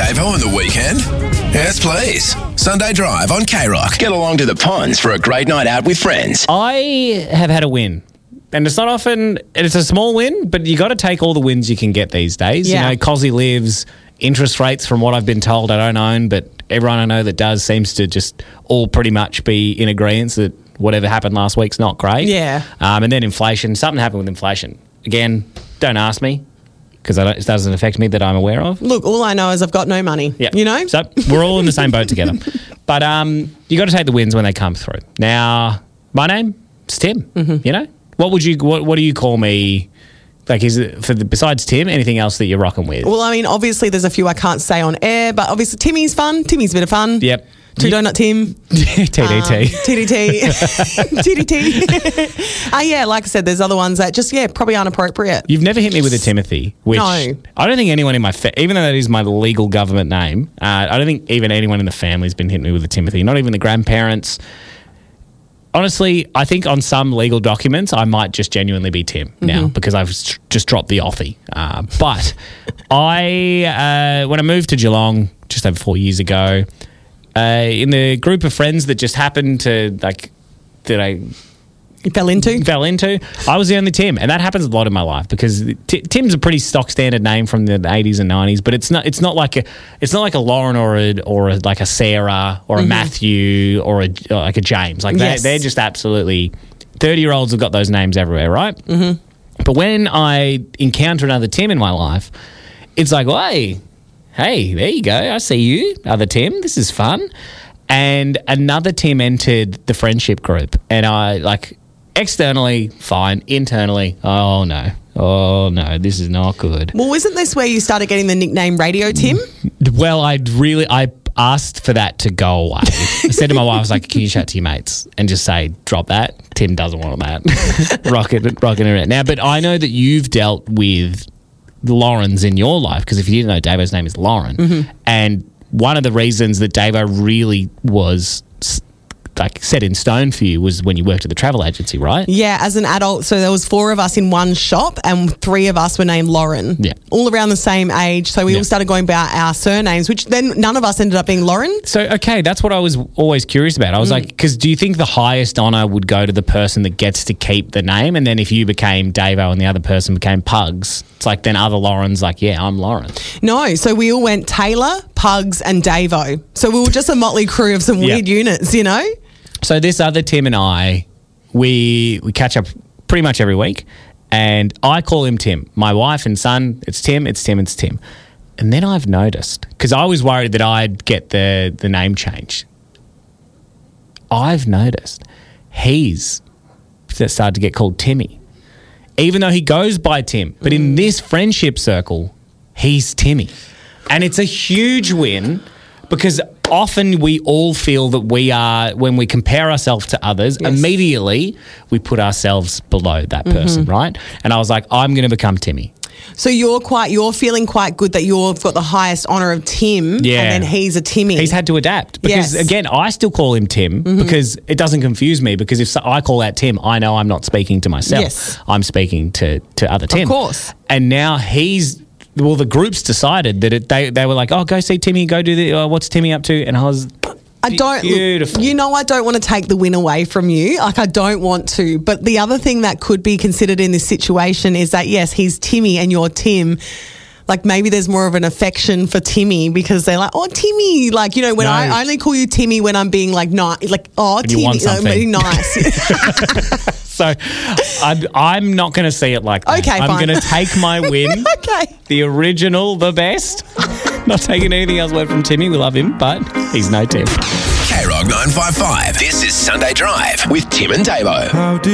Davo on the weekend? Yes, please. Sunday Drive on K-Rock. Get along to the ponds for a great night out with friends. I have had a win. And it's not often, it's a small win, but you got to take all the wins you can get these days. Yeah. You know, Cozzy lives, interest rates from what I've been told I don't own, but everyone I know that does seems to just all pretty much be in agreement that whatever happened last week's not great. Yeah. And then inflation, something happened with inflation. Again, don't ask me because it doesn't affect me that I'm aware of. Look, all I know is I've got no money. Yeah. You know? So we're all in the same boat together. But you got to take the wins when they come through. Now, my name is Tim, you know? What do you call me? Like, is it besides Tim, anything else that you're rocking with? Well, I mean, obviously there's a few I can't say on air, but obviously Timmy's fun. Timmy's a bit of fun. Yep. Two Donut Tim. TDT. TDT. TDT. Yeah, like I said, there's other ones that just, probably aren't appropriate. You've never hit me with a Timothy, which No. I don't think anyone in my even though that is my legal government name, I don't think even anyone in the family's been hitting me with a Timothy, not even the grandparents. Honestly, I think on some legal documents, I might just genuinely be Tim now because I've just dropped the offie. But when I moved to Geelong just over 4 years ago, in the group of friends that just happened to, You fell into? I was the only Tim, and that happens a lot in my life because Tim's a pretty stock standard name from the 80s and 90s, but it's not like a Lauren or a Sarah or a Matthew or like a James. Like Yes. they're just absolutely 30-year-olds have got those names everywhere, right? Mm-hmm. But when I encounter another Tim in my life, it's like, hey, there you go. I see you, other Tim. This is fun. And another Tim entered the friendship group, and I externally fine, internally, oh no, this is not good. Well, isn't this where you started getting the nickname Radio Tim? Well, I asked for that to go away. I said to my wife, I was like, can you chat to your mates and just say, drop that? Tim doesn't want that. Rocking it now. But I know that you've dealt with Laurens in your life, because if you didn't know, Davo's name is Lauren. And one of the reasons that Davo really was set in stone for you was when you worked at the travel agency, right? Yeah, as an adult. So there was 4 of us in one shop and 3 of us were named Lauren. Yeah. All around the same age. So we all started going by our surnames, which then none of us ended up being Lauren. So, okay, that's what I was always curious about. I was like, because do you think the highest honour would go to the person that gets to keep the name? And then if you became Davo and the other person became Pugs, it's like then other Laurens like, yeah, I'm Lauren. No, so we all went Taylor, Pugs and Davo. So we were just a motley crew of some weird units, you know? So this other Tim and I, we catch up pretty much every week, and I call him Tim. My wife and son, it's Tim. And then I've noticed, because I was worried that I'd get the name change. I've noticed he's started to get called Timmy, even though he goes by Tim. But in this friendship circle, he's Timmy. And it's a huge win because often we all feel that we are, when we compare ourselves to others, immediately we put ourselves below that person, right? And I was like, I'm going to become Timmy. So you're feeling quite good that you've got the highest honour of Tim, and then he's a Timmy. He's had to adapt because, again, I still call him Tim because it doesn't confuse me, because if I call out Tim, I know I'm not speaking to myself. Yes. I'm speaking to other Tim. Of course. And now the group's decided that they were like, oh, go see Timmy, go do the, what's Timmy up to? And I was... Beautiful. You know, I don't want to take the win away from you. Like, I don't want to. But the other thing that could be considered in this situation is that, yes, he's Timmy and you're Tim. Like, maybe there's more of an affection for Timmy because they're like, oh, Timmy. Like, you know, when I only call you Timmy when I'm being like, nice, like, oh, when Timmy, being nice. So I'm not going to see it like that. Okay, I'm fine. going to take my win. Okay. The original, the best. Not taking anything else away from Timmy. We love him, but he's no Tim. K-Rock 955. This is Sunday Drive with Tim and Davo.